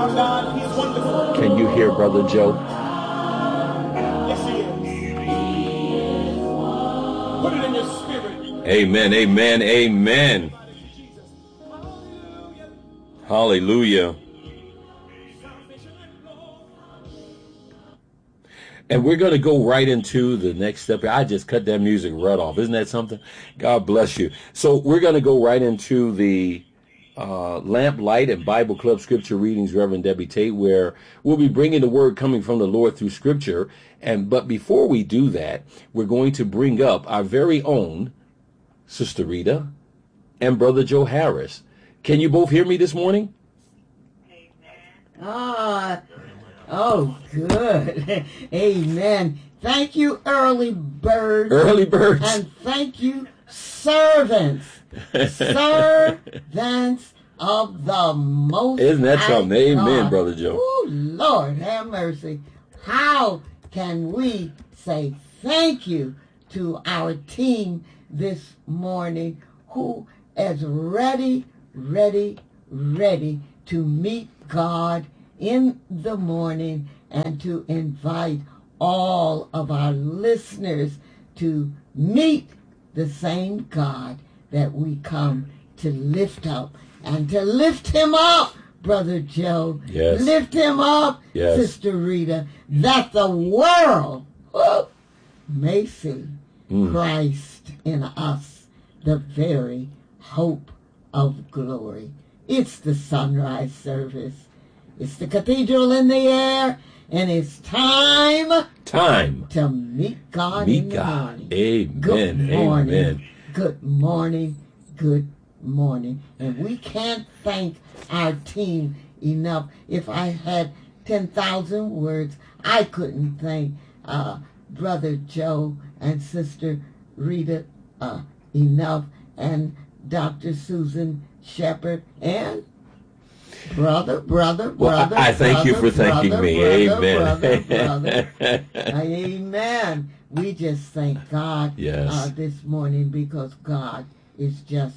our God, He's wonderful. Can you hear Brother Joe? Yes, He is. Put it in your spirit. Amen, amen, amen. Hallelujah. And we're going to go right into the next step. I just cut that music right off. Isn't that something? God bless you. So we're going to go right into the Lamp, Light, and Bible Club Scripture Readings, Reverend Debbie Tate, where we'll be bringing the word coming from the Lord through Scripture. But before we do that, we're going to bring up our very own Sister Rita and Brother Joe Harris. Can you both hear me this morning? Oh, good. Amen. Thank you, early birds. Early birds. And thank you, servants. Servants of the Most Isn't that High something? Amen, God. Brother Joe. Oh, Lord, have mercy. How can we say thank you to our team this morning who is ready to meet God in the morning and to invite all of our listeners to meet the same God that we come to lift up and to lift him up, Brother Joe. Yes. Lift him up, Yes. Sister Rita, that the world may see Christ in us, the very hope of glory. It's the sunrise service. It's the cathedral in the air, and it's time to meet God in the morning. Amen. Good morning. Amen. Good morning. Good morning. And we can't thank our team enough. If I had 10,000 words, I couldn't thank Brother Joe and Sister Rita enough, and Dr. Susan Shepherd, and Brother. I thank you for thanking me. Amen. Brother. Amen. We just thank God this morning because God is just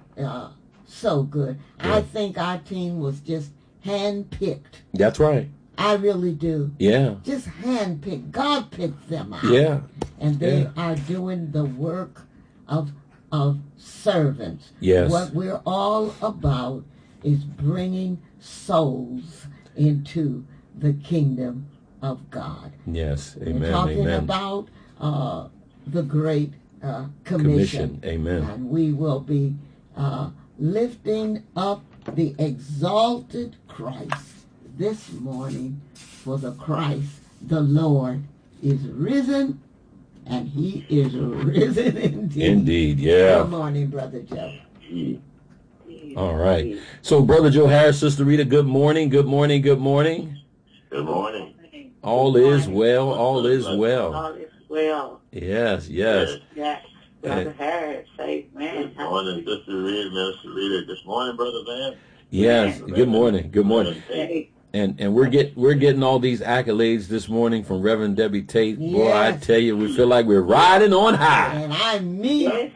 so good. Yeah. I think our team was just handpicked. That's right. I really do. Yeah. Just handpicked. God picked them out. Yeah. And they are doing the work of servants. Yes. What we're all about is bringing souls into the kingdom of God. Yes. Amen. We're talking Amen. about the Great Commission. Amen. And we will be lifting up the exalted Christ this morning, for the Christ, the Lord, is risen, and he is risen indeed. Indeed, yeah. Good morning, Brother Joe. All right. So, Brother Joe Harris, Sister Rita, good morning, good morning, good morning. Good morning. All is well, all is well. All is well. Yes. Yes. Brother Harris, amen. Good morning, Sister Rita, Minister Rita. Good morning, Brother Van. Yes, good morning, good morning. And we're getting all these accolades this morning from Reverend Debbie Tate. Yes. Boy, I tell you, we feel like we're riding on high. And I mean,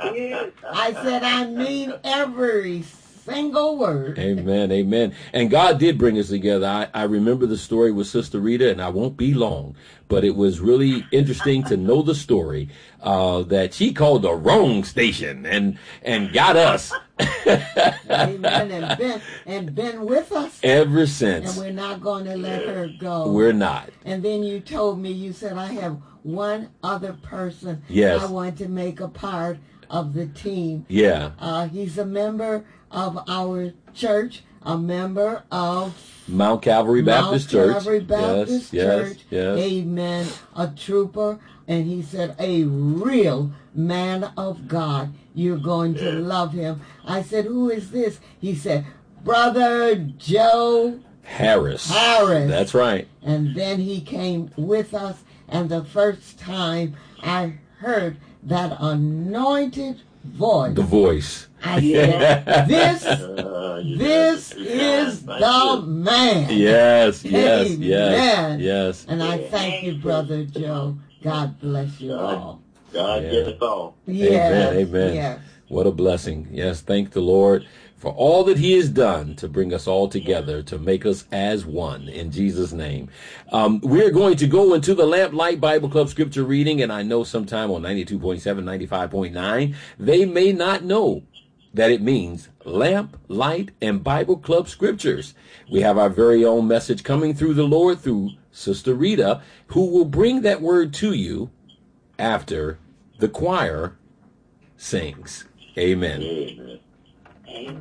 I mean every single word. Amen, amen. And God did bring us together. I remember the story with Sister Rita, and I won't be long, but it was really interesting to know the story that she called the wrong station and got us. Amen. And been with us ever since. And we're not going to let her go. We're not. And then you told me, you said, I have one other person I want to make a part of the team. Yeah. He's a member of our church, a member of Mount Calvary Baptist Church. Calvary Baptist Church. Yes. Amen. A trooper. And he said, a real man of God. You're going to love him. I said, who is this? He said, Brother Joe Harris. That's right. And then he came with us, and the first time I heard that anointed voice. The voice. I said, this is the man. Yes. Amen. Yes. And I thank you, Brother Joe. God bless you all. God give us all. Yes. Amen. Yes. What a blessing. Yes, thank the Lord for all that he has done to bring us all together, to make us as one, in Jesus' name. We're going to go into the Lamplight Bible Club scripture reading, and I know sometime on 92.7, 95.9, they may not know that it means Lamp, Light, and Bible Club scriptures. We have our very own message coming through the Lord through Sister Rita, who will bring that word to you after the choir sings. Amen. Amen. Amen.